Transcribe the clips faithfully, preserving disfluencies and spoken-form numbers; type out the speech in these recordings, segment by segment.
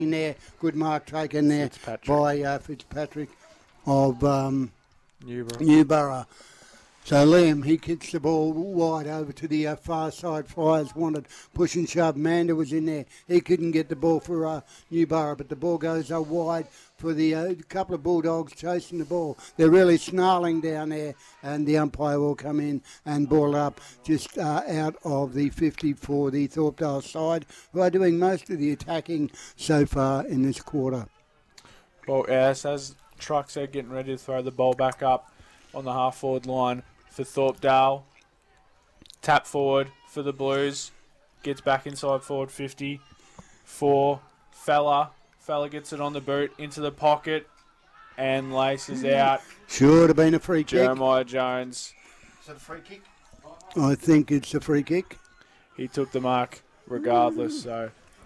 there. Good mark taken there by uh, Fitzpatrick of um, Newborough. Newborough. So Liam, he kicks the ball wide over to the uh, far side. Flyers wanted push and shove. Manda was in there. He couldn't get the ball for uh, Newborough, but the ball goes uh, wide for the uh, couple of Bulldogs chasing the ball. They're really snarling down there, and the umpire will come in and ball up just uh, out of the fifty for the Thorpedale side, who are doing most of the attacking so far in this quarter. Well, yes, as Truck said, getting ready to throw the ball back up on the half-forward line for Thorpedale. Tap forward for the Blues. Gets back inside forward fifty for Fella. Fella gets it on the boot into the pocket and laces out. Should have been a free kick. Jeremiah Jones. Is that a free kick? I think it's a free kick. He took the mark regardless, so...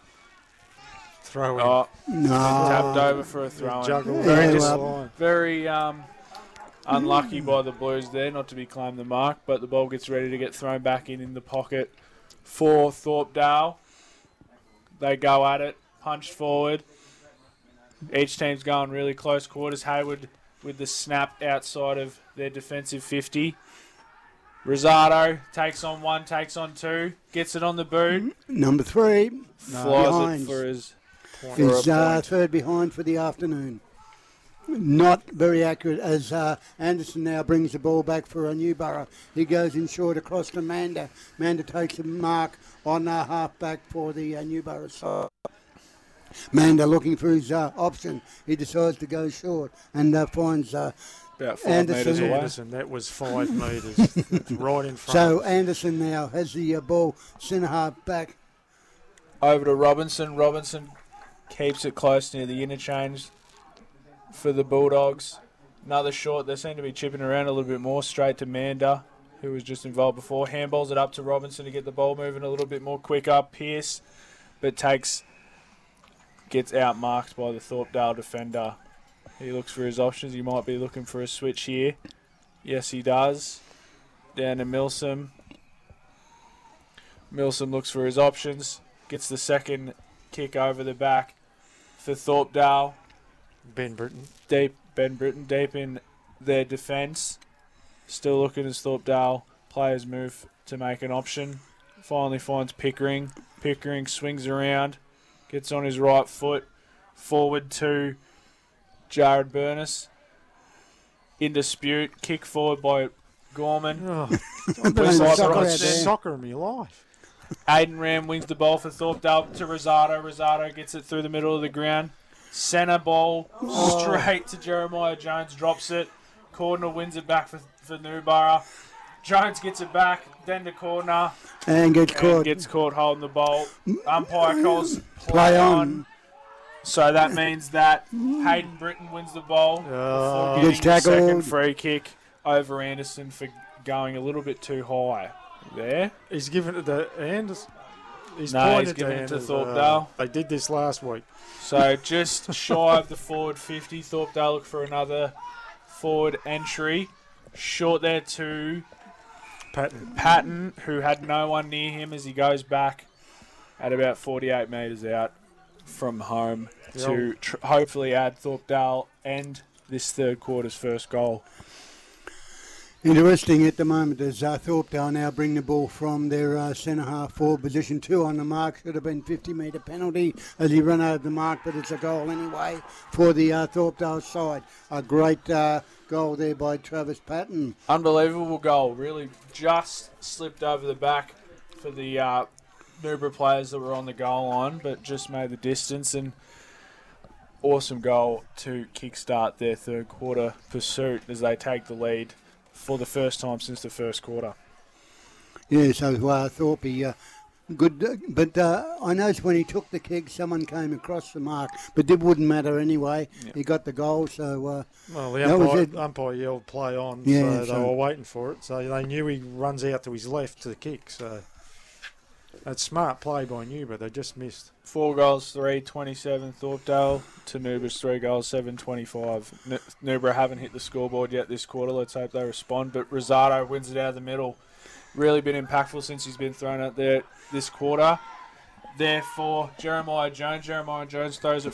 Throw in. Oh, No. tapped over for a throw-in. Juggle. Very, Yeah, dis- well. very um, unlucky by the Blues there not to be claimed the mark, but the ball gets ready to get thrown back in in the pocket for Thorpedale. They go at it, punched forward. Each team's going really close quarters. Hayward with the snap outside of their defensive fifty. Rosado takes on one, takes on two, gets it on the boot. Number three. Flies behind. it for his, for Is a uh, point. third behind for the afternoon. Not very accurate as uh, Anderson now brings the ball back for a Newborough. He goes in short across to Manda. Manda takes a mark on uh, half-back for the uh, Newborough side. Manda looking for his uh, option. He decides to go short and uh, finds uh, About five Anderson. metres away. Anderson, that was five metres. It's right in front. So Anderson now has the uh, ball centre half back. Over to Robinson. Robinson keeps it close near the interchange for the Bulldogs. Another short. They seem to be chipping around a little bit more. Straight to Manda, who was just involved before. Handballs it up to Robinson to get the ball moving a little bit more quick up. Pearce, but takes, gets outmarked by the Thorpedale defender. He looks for his options. He might be looking for a switch here. Yes, he does. Down to Milsom. Milsom looks for his options. Gets the second kick over the back for Thorpedale. Ben Britton. Deep, Ben Britton deep in their defence. Still looking as Thorpedale players move to make an option. Finally finds Pickering. Pickering swings around. Gets on his right foot. Forward to Jared Burness. In dispute. Kick forward by Gorman. Oh, I've been soccer soccer out I've there. soccer in my life. Aiden Ram wins the ball for Thorpedale to Rosado. Rosado gets it through the middle of the ground. Centre ball straight to Jeremiah Jones. Drops it. Cordner wins it back for, for Newborough. Jones gets it back. Then to Cordner. And gets And caught. gets caught holding the ball. Umpire calls play, Play on. on. So that means that Hayden Britton wins the ball Oh. before Gets getting the second tackled. free kick over Anderson for going a little bit too high there. He's given it to Anderson. He's No, pointed he's given it to Anderson. Thorpedale. Uh, they did this last week. So just shy of the forward fifty. Thorpedale look for another forward entry. Short there to Patton. Patton, who had no one near him as he goes back at about forty-eight metres out from home Yeah. to tr- hopefully add Thorpedale and this third quarter's first goal. Interesting at the moment as uh, Thorpedale now bring the ball from their uh, centre half forward position. Two on the mark. Should have been fifty metre penalty as he ran over the mark, but it's a goal anyway for the uh, Thorpedale side. A great uh, goal there by Travis Patton. Unbelievable goal. Really just slipped over the back for the uh, Newborough players that were on the goal line, but just made the distance. And awesome goal to kickstart their third quarter pursuit as they take the lead for the first time since the first quarter. Yeah, so uh, Thorpe, uh, good. Uh, but uh, I noticed when he took the kick, someone came across the mark, but it wouldn't matter anyway. Yeah. He got the goal, so uh, Well, the That was umpire, it. umpire yelled play on, Yeah, so, so- they were waiting for it. So they knew he runs out to his left to the kick. So that's smart play by Newborough. They just missed. Four goals, three twenty-seven Thorpedale to Newborough's three goals, seven twenty-five. N- Newborough haven't hit the scoreboard yet this quarter. Let's hope they respond. But Rosado wins it out of the middle. Really been impactful since he's been thrown out there this quarter. there for Jeremiah Jones. Jeremiah Jones throws it